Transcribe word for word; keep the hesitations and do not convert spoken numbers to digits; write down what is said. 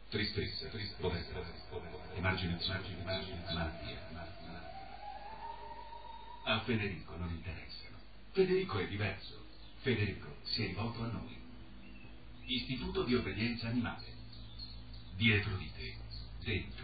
tristezza, povertà, emarginazione, malattia. A Federico non interessano. Federico è diverso. Federico si è rivolto a noi. Istituto di obbedienza animale. Dietro di te, dentro.